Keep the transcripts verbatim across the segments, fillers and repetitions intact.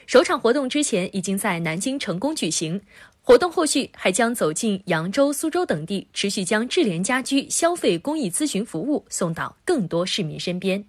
首场活动之前已经在南京成功举行，活动后续还将走进扬州、苏州等地，持续将智联家居消费公益咨询服务送到更多市民身边。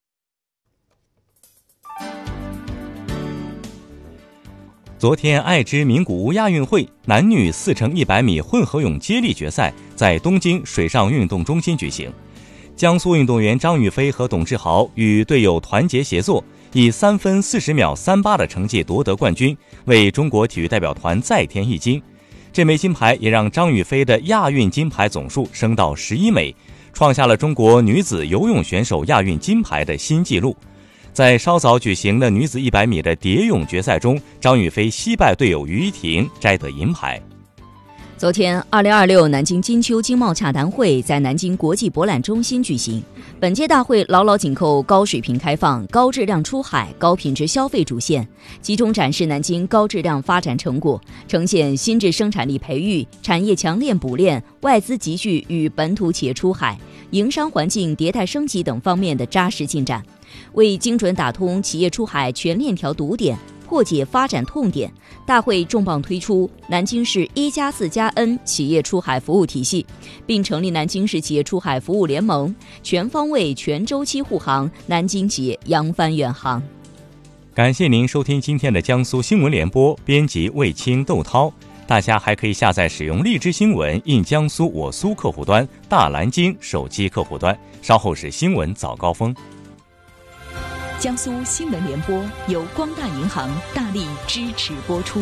昨天，爱知名古屋亚运会男女四乘一百米混合泳接力决赛在东京水上运动中心举行。江苏运动员张雨霏和董志豪与队友团结协作，以三分四十秒三八的成绩夺得冠军，为中国体育代表团再添一金。这枚金牌也让张雨霏的亚运金牌总数升到十一枚，创下了中国女子游泳选手亚运金牌的新纪录。在稍早举行的女子一百米的蝶泳决赛中，张雨霏惜败队友于依婷，摘得银牌。 昨天，二零二六南京金秋经贸洽谈会在南京国际博览中心举行。本届大会牢牢紧扣高水平开放、高质量出海、高品质消费主线，集中展示南京高质量发展成果，呈现新质生产力培育、产业强链补链、外资集聚与本土企业出海、营商环境迭代升级等方面的扎实进展，为精准打通企业出海全链条堵点，破解发展痛点。大会重磅推出南京市一加四加 N 企业出海服务体系，并成立南京市企业出海服务联盟，全方位全周期护航南京企业扬帆远航。 感谢您收听今天的江苏新闻联播，编辑卫青、窦涛。大家还可以下载使用荔枝新闻印江苏我苏客户端、大蓝鲸手机客户端。稍后是新闻早高峰。 江苏新闻联播由光大银行大力支持播出。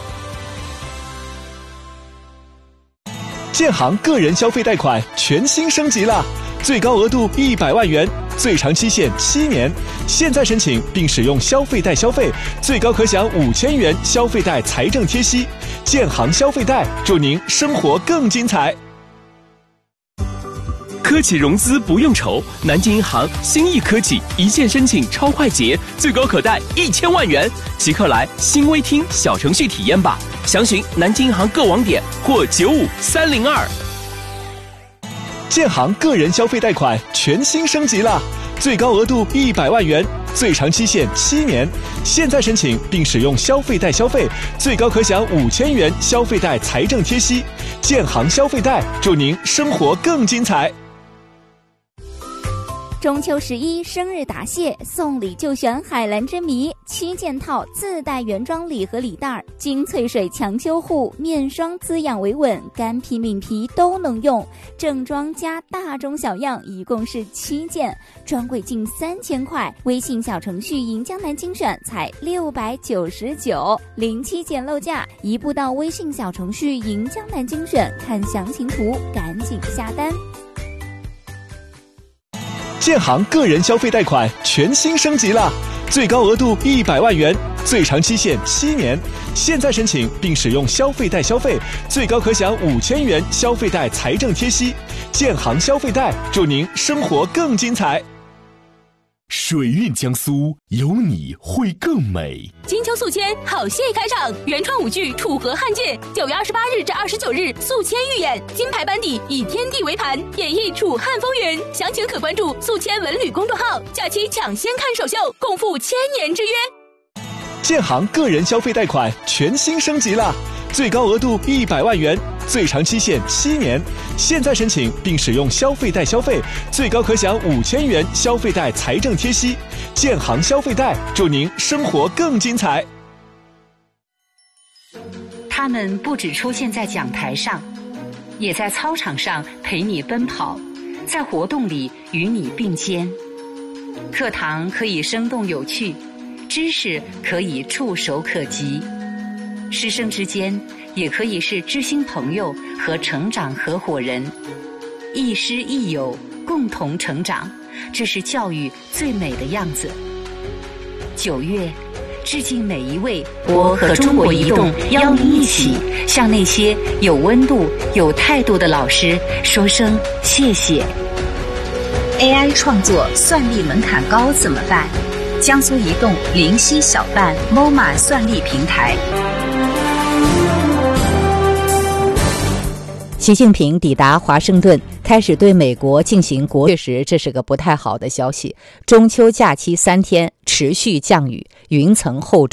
建行个人消费贷款全新升级了，最高额度一百万元，最长期限七年。现在申请并使用消费贷消费，最高可享五千元消费贷财政贴息。建行消费贷，祝您生活更精彩。 科企融资不用愁，南京银行新亿科技一键申请超快捷，最高可贷一千万元，即刻来新微厅小程序体验吧。详询南京银行各网点或九五三零二。 建行个人消费贷款全新升级了，最高额度一百万元，最长期限七年。现在申请并使用消费贷消费，最高可享五千元消费贷财政贴息。建行消费贷，祝您生活更精彩。 中秋十一生日答谢，送礼就选海蓝之谜七件套，自带原装礼盒礼袋，精粹水强修护，面霜滋养维稳，干皮敏皮都能用。正装加大中小样，一共是七件，专柜近三千块。微信小程序银江南精选才六百九十九，零七捡漏价，一步到微信小程序银江南精选看详情图，赶紧下单。 建行个人消费贷款全新升级了，最高额度一百万元，最长期限七年。现在申请并使用消费贷消费，最高可享五千元消费贷财政贴息。建行消费贷，祝您生活更精彩。 水韵江苏，有你会更美。 金秋宿迁好戏开场，原创舞剧《楚河汉界》，九月二十八日至二十九日宿迁预演，金牌班底以天地为盘，演绎楚汉风云。详情可关注宿迁文旅公众号，假期抢先看首秀，共赴千年之约。 建行个人消费贷款全新升级了，最高额度一百万元，最长期限七年。现在申请并使用消费贷消费，最高可享五千元消费贷财政贴息。建行消费贷，祝您生活更精彩。 他们不只出现在讲台上，也在操场上陪你奔跑，在活动里与你并肩。课堂可以生动有趣，知识可以触手可及，师生之间也可以是知心朋友和成长合伙人，亦师亦友，共同成长，这是教育最美的样子。九月，致敬每一位我和中国移动邀您一起向那些有温度、有态度的老师说声谢谢。A I 创作算力门槛高怎么办？江苏移动灵犀小办 M O M A 算力平台。 习近平抵达华盛顿，开始对美国进行国，确实这是个不太好的消息。中秋假期三天持续降雨，云层厚重。